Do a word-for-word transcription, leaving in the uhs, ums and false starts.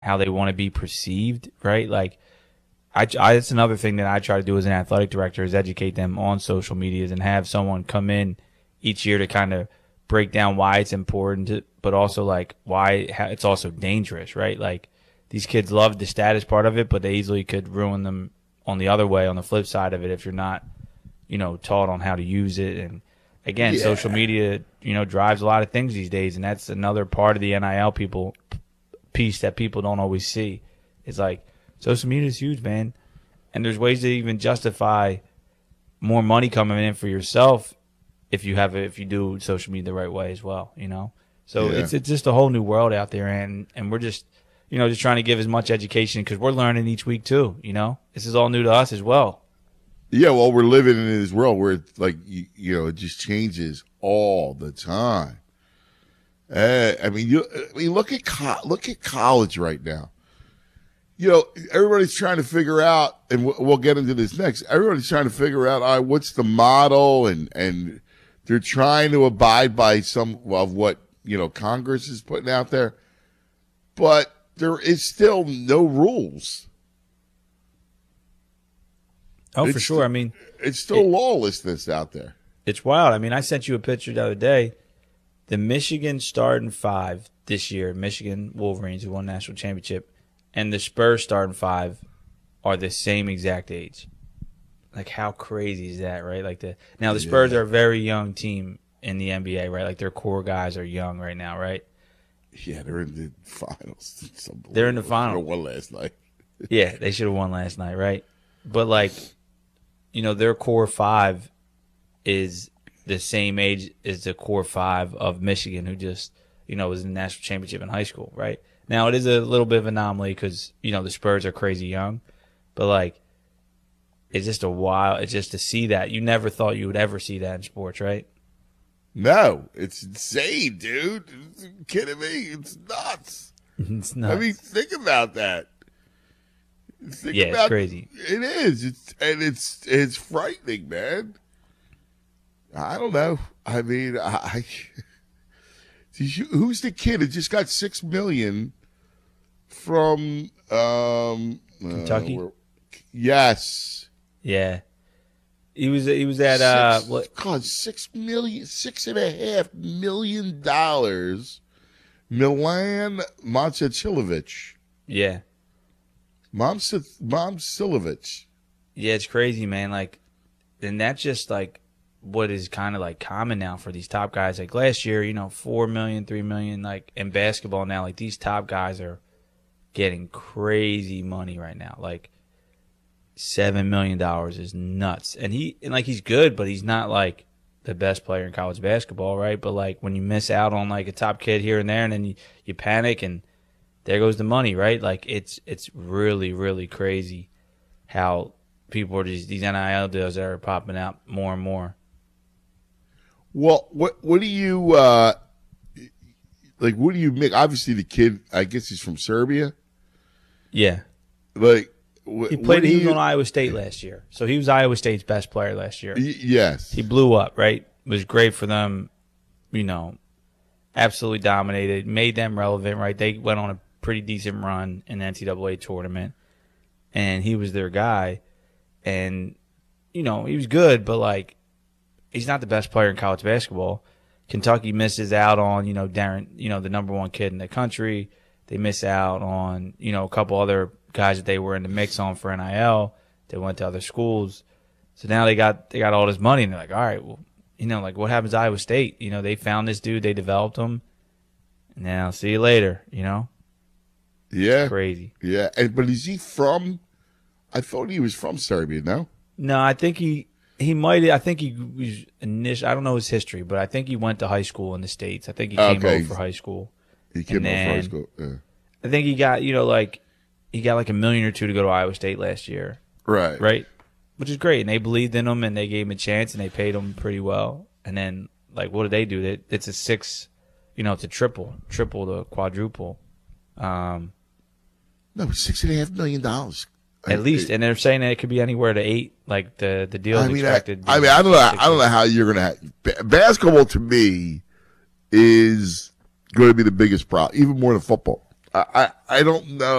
how they want to be perceived, right? Like, I, I that's another thing that I try to do as an athletic director is educate them on social medias and have someone come in each year to kind of break down why it's important, to, but also like why it's also dangerous, right? Like these kids love the status part of it, but they easily could ruin them on the other way, on the flip side of it, if you're not, you know, taught on how to use it. And again, Yeah. social media, you know, drives a lot of things these days, and that's another part of the N I L people piece that people don't always see. It's like social media is huge, man, and there's ways to even justify more money coming in for yourself if you have it, if you do social media the right way as well, you know. So Yeah. it's it's just a whole new world out there, and and we're just, you know, just trying to give as much education because we're learning each week too. You know, this is all new to us as well. Yeah, well, we're living in this world where it's like you, you know, it just changes all the time. Uh, I mean, you I mean, look at co- look at college right now. You know, everybody's trying to figure out, and we'll, we'll get into this next. Everybody's trying to figure out, all right, what's the model, and and they're trying to abide by some of what, you know, Congress is putting out there, but there is still no rules. Oh, It's for sure. st- I mean, It's still It- lawlessness out there. it's wild. I mean, I sent you a picture the other day. The Michigan starting five this year, Michigan Wolverines, who won the national championship, and the Spurs starting five are the same exact age. Like, how crazy is that, right? Like the now the Spurs Yeah. are a very young team in the N B A, right? Like their core guys are young right now, right? Yeah, they're in the finals. It's They're in the unbelievable. final. They won last night. Yeah, they should have won last night, right? But like, you know, their core five is the same age as the core five of Michigan, who just, you know, was in the national championship in high school, right? Now it is a little bit of an anomaly because, you know, the Spurs are crazy young, but like, it's just a wild. It's just to see that you never thought you would ever see that in sports, right? No, it's insane, dude. Are you kidding me? It's nuts. It's nuts. I mean, think about that. Think Yeah, it's about, crazy. It is. It's and it's it's frightening, man. I don't know. I mean, I, who's the kid who just got six million from um, Kentucky? Uh, where, yes. Yeah, he was. He was at uh, six, what? God, six million, six and a half million dollars. Milan Momcilovic. Yeah, Momcilovic. yeah. It's crazy, man. Like, and that's just like what is kind of like common now for these top guys. Like last year, you know, four million, three million. Like in basketball now, like these top guys are getting crazy money right now. Like seven million dollars is nuts, and he and like he's good, but he's not like the best player in college basketball, right? But like when you miss out on like a top kid here and there, and then you, you panic, and there goes the money, right? Like it's it's really really crazy how people are just these N I L deals that are popping out more and more. Well, what what do you uh, like? What do you make? Obviously, the kid. I guess he's from Serbia. Yeah, Like wh- he what played. do He was you- on Iowa State last year, so he was Iowa State's best player last year. Y- yes. He blew up, right? It was great for them, you know, absolutely dominated, made them relevant, right? They went on a pretty decent run in the N C double A tournament, and he was their guy. And, you know, he was good, but, like, he's not the best player in college basketball. Kentucky misses out on, you know, Darren, you know, the number one kid in the country. They miss out on, you know, a couple other guys that they were in the mix on for N I L. They went to other schools. So now they got they got all this money, and they're like, all right, well, you know, like what happens to Iowa State? You know, they found this dude, they developed him, and now see you later, you know? Yeah. Crazy. Yeah. And, but is he from? I thought he was from Serbia. No. No, I think he he might. I think he was initial. I don't know his history, but I think he went to high school in the States. I think he came Okay. over for high school. He came And out from high then- school. Yeah. I think he got you know like he got like a million or two to go to Iowa State last year, Right. right? Which is great, and they believed in him, and they gave him a chance, and they paid him pretty well. And then like what did they do? They, it's a six, you know, it's a triple, triple the quadruple, um, No, six and a half million dollars. at least. And they're saying that it could be anywhere to eight. Like the the deal I is mean, I, expected. I mean, I don't know. I don't know how you're gonna. Have, ba- basketball to me is going to be the biggest problem, even more than football. I, I I don't know.